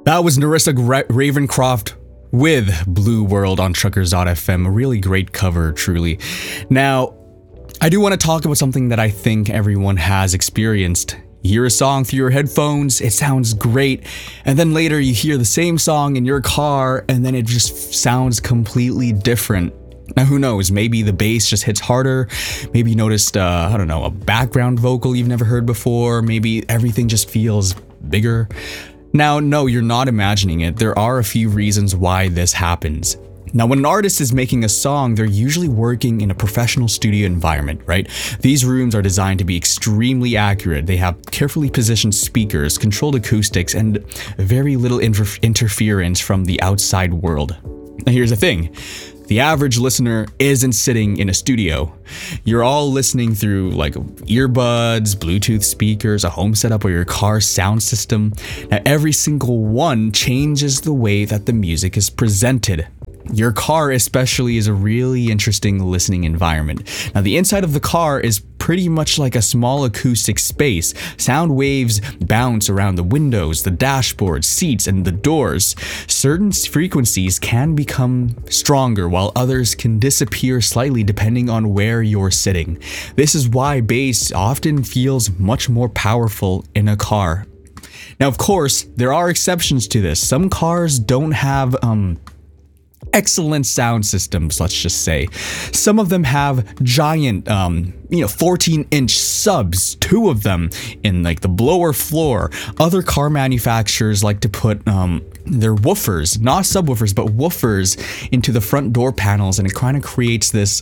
That was Narissa Ravencroft with Blue World on Truckers.fm. A really great cover, truly. Now, I do want to talk about something that I think everyone has experienced. You hear a song through your headphones, it sounds great, and then later you hear the same song in your car, and then it just sounds completely different. Now, who knows? Maybe the bass just hits harder. Maybe you noticed, a background vocal you've never heard before. Maybe everything just feels bigger. Now, no, you're not imagining it. There are a few reasons why this happens. Now, when an artist is making a song, they're usually working in a professional studio environment, right? These rooms are designed to be extremely accurate. They have carefully positioned speakers, controlled acoustics, and very little interference from the outside world. Now, here's the thing. The average listener isn't sitting in a studio. You're all listening through like earbuds, Bluetooth speakers, a home setup, or your car's sound system. Now, every single one changes the way that the music is presented. Your car especially is a really interesting listening environment. Now, the inside of the car is pretty much like a small acoustic space. Sound waves bounce around the windows, the dashboard, seats, and the doors. Certain frequencies can become stronger while others can disappear slightly depending on where you're sitting. This is why bass often feels much more powerful in a car. Now, of course, there are exceptions to this. Some cars don't have excellent sound systems, let's just say. Some of them have giant 14-inch subs, 2 of them in like the blower floor. Other car manufacturers like to put their woofers, not subwoofers, but woofers into the front door panels, and it kind of creates this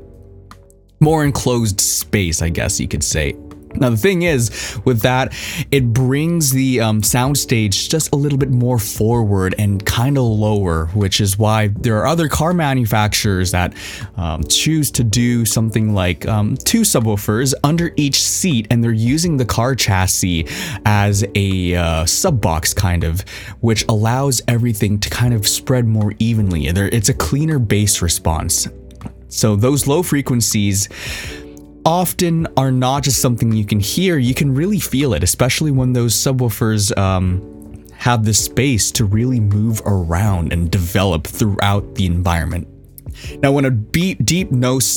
more enclosed space, I guess you could say. Now, the thing is, with that, it brings the soundstage just a little bit more forward and kind of lower, which is why there are other car manufacturers that choose to do something like 2 subwoofers under each seat, and they're using the car chassis as a sub box kind of, which allows everything to kind of spread more evenly. It's a cleaner bass response. So those low frequencies often are not just something you can hear, you can really feel it, especially when those subwoofers have the space to really move around and develop throughout the environment. Now, when a deep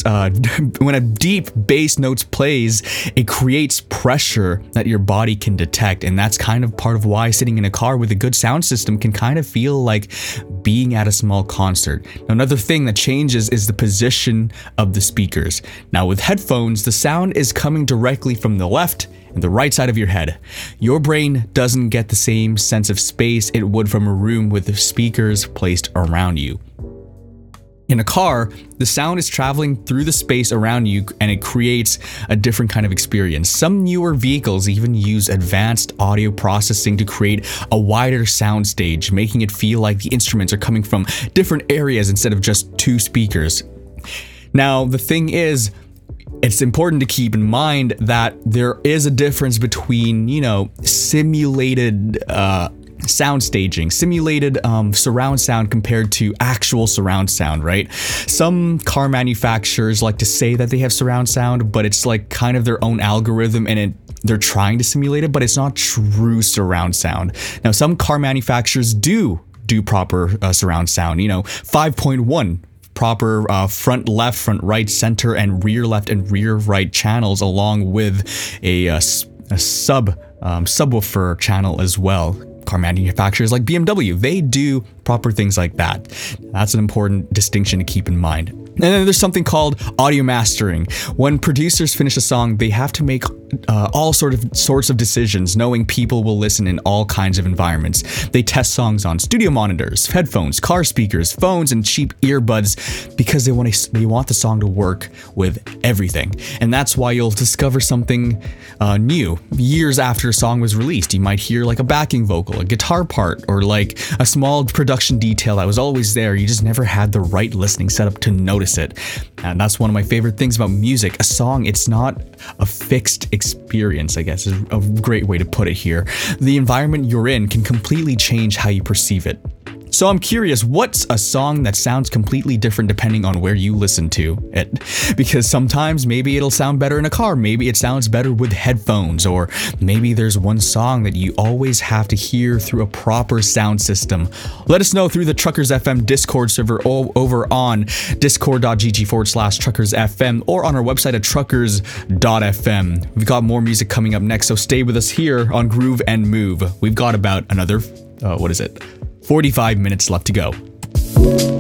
bass notes plays, it creates pressure that your body can detect, and that's kind of part of why sitting in a car with a good sound system can kind of feel like being at a small concert. Now, another thing that changes is the position of the speakers. Now, with headphones, the sound is coming directly from the left and the right side of your head. Your brain doesn't get the same sense of space it would from a room with the speakers placed around you. In a car, the sound is traveling through the space around you, and it creates a different kind of experience. Some newer vehicles even use advanced audio processing to create a wider soundstage, making it feel like the instruments are coming from different areas instead of just 2 speakers. Now, the thing is, it's important to keep in mind that there is a difference between, simulated sound staging, simulated surround sound compared to actual surround sound, right? Some car manufacturers like to say that they have surround sound, but it's like kind of their own algorithm, and they're trying to simulate it, but it's not true surround sound. Now, some car manufacturers do proper surround sound, 5.1 proper front left, front right, center, and rear left and rear right channels, along with a subwoofer channel as well. Car manufacturers like BMW, they do proper things like that. That's an important distinction to keep in mind. And then there's something called audio mastering. When producers finish a song, they have to make all sorts of decisions, knowing people will listen in all kinds of environments. They test songs on studio monitors, headphones, car speakers, phones, and cheap earbuds because they want the song to work with everything. And that's why you'll discover something new years after a song was released. You might hear like a backing vocal, a guitar part, or like a small production detail that was always there. You just never had the right listening setup to notice it. And that's one of my favorite things about music. A song, it's not a fixed experience, I guess is a great way to put it here. The environment you're in can completely change how you perceive it. So I'm curious, what's a song that sounds completely different depending on where you listen to it? Because sometimes maybe it'll sound better in a car, maybe it sounds better with headphones, or maybe there's one song that you always have to hear through a proper sound system. Let us know through the Truckers FM Discord server over on discord.gg/truckersfm or on our website at truckers.fm. We've got more music coming up next, so stay with us here on Groove and Move. We've got about another, 45 minutes left to go.